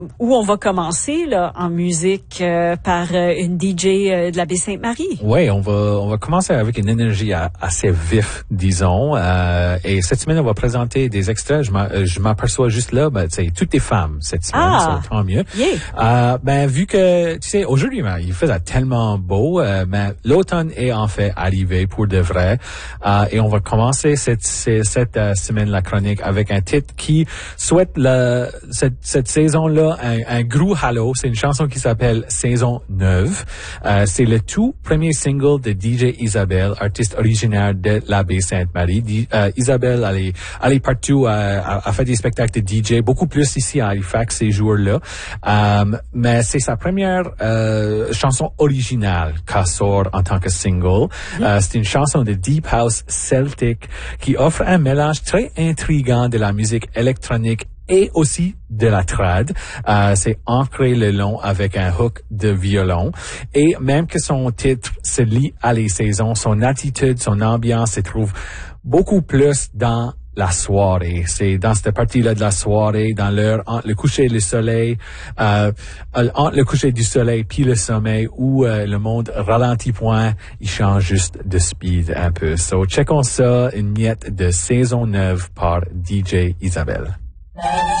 où on va commencer là en musique par une DJ de la Baie-Sainte-Marie. Oui, on va commencer avec une énergie assez vif, disons. Et cette semaine, on va présenter des extraits. Je m'aperçois juste là, c'est toutes des femmes cette semaine, ça, tant mieux. Yeah. Vu que tu sais, aujourd'hui, il faisait tellement beau, mais l'automne est en fait arrivé pour de vrai. Et on va commencer cette semaine la chronique avec un titre qui souhaite cette saison-là un gros halo. C'est une chanson qui s'appelle Saison 9. C'est le tout premier single de DJ Isabelle, artiste originaire de la Baie-Sainte-Marie. Isabelle, elle est partout, a fait des spectacles de DJ, beaucoup plus ici à Halifax ces jours-là. Mais c'est sa première chanson originale qu'elle sort en tant que single. C'est une chanson de Deep House Celtic qui offre un mélange très intriguant de la musique électronique et aussi de la trad. C'est ancré le long avec un hook de violon. Et même que son titre se lie à les saisons, son attitude, son ambiance se trouve beaucoup plus dans la soirée. C'est dans cette partie-là de la soirée, dans l'heure entre le coucher et le soleil, entre le coucher du soleil puis le sommeil, où le monde ralentit point, il change juste de speed un peu. So, checkons ça, une miette de Saison 9 par DJ Isabelle.